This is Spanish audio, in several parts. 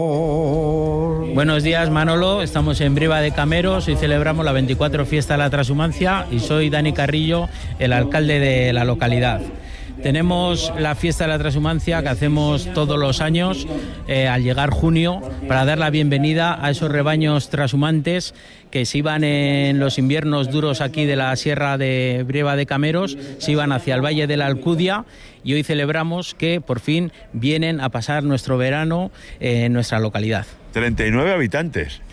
Buenos días, Manolo. Estamos en Briva de Cameros y celebramos la 24 Fiesta de la Transhumancia y soy Dani Carrillo, el alcalde de la localidad. Tenemos la Fiesta de la Transhumancia que hacemos todos los años al llegar junio para dar la bienvenida a esos rebaños transhumantes que se iban en los inviernos duros aquí de la Sierra de Briva de Cameros, se iban hacia el Valle de la Alcudia y hoy celebramos que por fin vienen a pasar nuestro verano en nuestra localidad. 39 habitantes.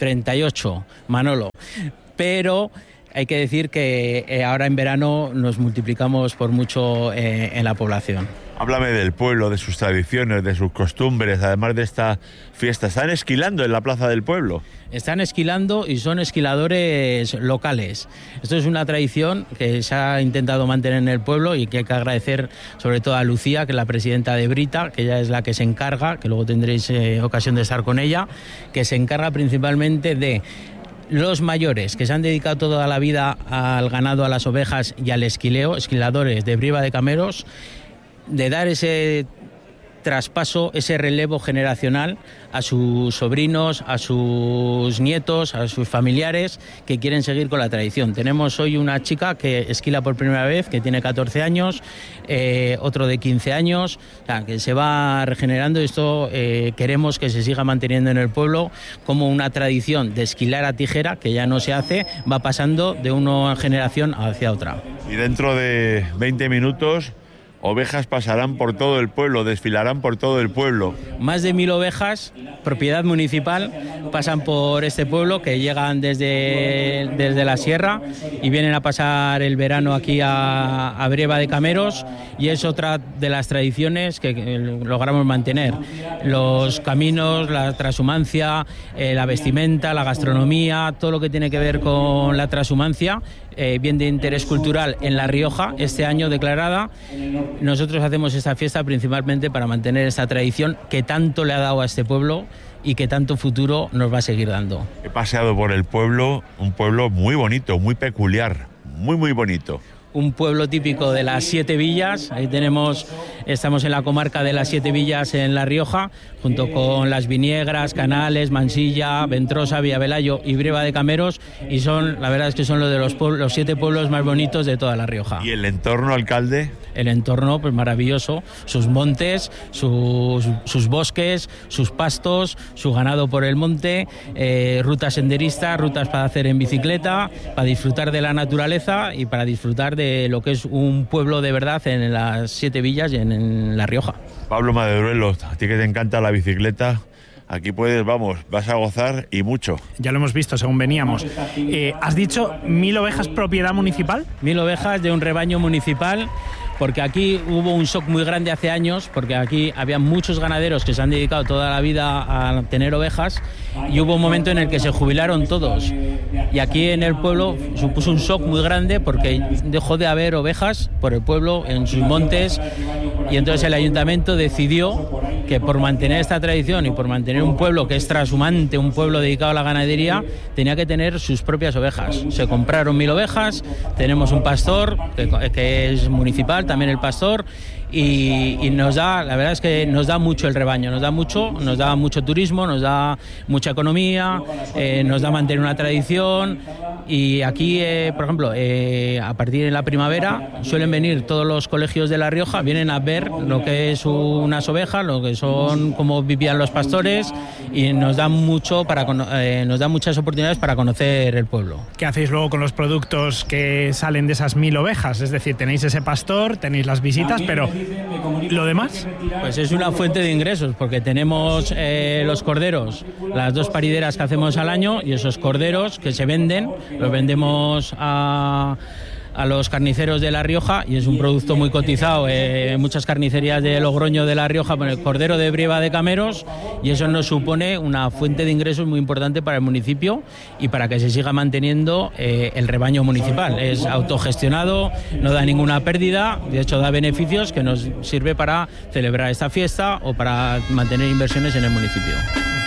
38, Manolo. Pero hay que decir que ahora en verano nos multiplicamos por mucho en la población. Háblame del pueblo, de sus tradiciones, de sus costumbres, además de esta fiesta. ¿Están esquilando en la plaza del pueblo? Están esquilando y son esquiladores locales. Esto es una tradición que se ha intentado mantener en el pueblo y que hay que agradecer sobre todo a Lucía, que es la presidenta de Brita, que ella es la que se encarga, que luego tendréis ocasión de estar con ella, que se encarga principalmente de los mayores que se han dedicado toda la vida al ganado, a las ovejas y al esquileo, esquiladores de Briva de Cameros, de dar ese traspaso, ese relevo generacional a sus sobrinos, a sus nietos, a sus familiares que quieren seguir con la tradición. Tenemos hoy una chica que esquila por primera vez, que tiene 14 años, otro de 15 años, o sea, que se va regenerando. Esto queremos que se siga manteniendo en el pueblo como una tradición de esquilar a tijera, que ya no se hace, va pasando de una generación hacia otra. Y dentro de 20 minutos... ovejas pasarán por todo el pueblo, desfilarán por todo el pueblo. Más de 1000 ovejas, propiedad municipal, pasan por este pueblo, que llegan desde la sierra y vienen a pasar el verano aquí a Briva de Cameros, y es otra de las tradiciones que logramos mantener. Los caminos, la transhumancia, la vestimenta, la gastronomía, todo lo que tiene que ver con la transhumancia, bien de interés cultural en La Rioja, este año declarada. Nosotros hacemos esta fiesta principalmente para mantener esta tradición que tanto le ha dado a este pueblo y que tanto futuro nos va a seguir dando. He paseado por el pueblo, un pueblo muy bonito, muy peculiar, muy bonito. Un pueblo típico de las 7 villas. Ahí estamos en la comarca de las 7 villas en La Rioja, junto con Las Viñegras, Canales, Mansilla, Ventrosa, Villavelayo y Briva de Cameros, y la verdad es que son los 7 pueblos más bonitos de toda La Rioja. ¿Y el entorno, alcalde? El entorno, pues maravilloso, sus montes, sus bosques, sus pastos, su ganado por el monte, rutas senderistas, rutas para hacer en bicicleta, para disfrutar de la naturaleza y para disfrutar de lo que es un pueblo de verdad en las 7 villas y en La Rioja. Pablo Maderuelo, a ti que te encanta la bicicleta, aquí vas a gozar y mucho. Ya lo hemos visto según veníamos. ¿Has dicho 1000 ovejas propiedad municipal? 1000 ovejas de un rebaño municipal, porque aquí hubo un shock muy grande hace años, porque aquí había muchos ganaderos que se han dedicado toda la vida a tener ovejas, y hubo un momento en el que se jubilaron todos. Y aquí en el pueblo supuso un shock muy grande porque dejó de haber ovejas por el pueblo, en sus montes, y entonces el ayuntamiento decidió que por mantener esta tradición y por mantener un pueblo que es transhumante, un pueblo dedicado a la ganadería, tenía que tener sus propias ovejas. Se compraron 1000 ovejas, tenemos un pastor que es municipal, también el pastor, y la verdad es que nos da mucho el rebaño, nos da mucho turismo, nos da mucha economía, nos da mantener una tradición. Y aquí, por ejemplo, a partir de la primavera suelen venir todos los colegios de La Rioja, vienen a ver lo que es unas ovejas, lo que son, cómo vivían los pastores, y nos da muchas oportunidades para conocer el pueblo. ¿Qué hacéis luego con los productos que salen de esas 1000 ovejas? Es decir, tenéis ese pastor, tenéis las visitas, pero ¿lo demás? Pues es una fuente de ingresos, porque tenemos los corderos, las 2 parideras que hacemos al año, y esos corderos que se venden, los vendemos a los carniceros de La Rioja, y es un producto muy cotizado en muchas carnicerías de Logroño, de La Rioja, con el cordero de Briva de Cameros, y eso nos supone una fuente de ingresos muy importante para el municipio y para que se siga manteniendo el rebaño municipal. Es autogestionado, no da ninguna pérdida, de hecho da beneficios que nos sirve para celebrar esta fiesta o para mantener inversiones en el municipio.